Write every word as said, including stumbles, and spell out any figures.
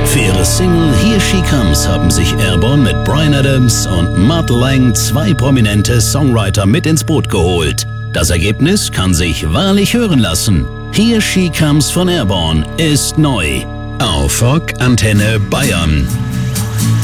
Für ihre Single Here She Comes haben sich Airborne mit Bryan Adams und Mutt Lange zwei prominente Songwriter mit ins Boot geholt. Das Ergebnis kann sich wahrlich hören lassen. Here She Comes von Airborne ist neu auf Rock Antenne Bayern.